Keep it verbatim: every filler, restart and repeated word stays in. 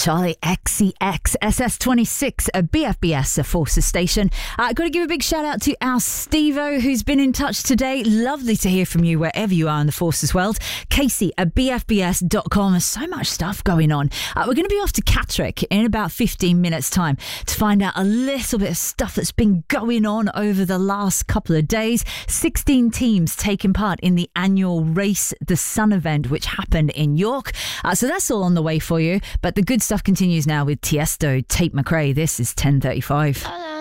Charlie X C X S S twenty-six, a B F B S, a Forces station. Uh, got to give a big shout out to our Stevo, who's been in touch today. Lovely to hear from you wherever you are in the Forces world. Casey at B F B S dot com. There's so much stuff going on. Uh, we're going to be off to Catterick in about fifteen minutes time to find out a little bit of stuff that's been going on over the last couple of days. sixteen teams taking part in the annual Race the Sun event, which happened in York. Uh, so that's all on the way for you. But the good stuff continues now with Tiesto, Tate McRae. This is ten thirty-five.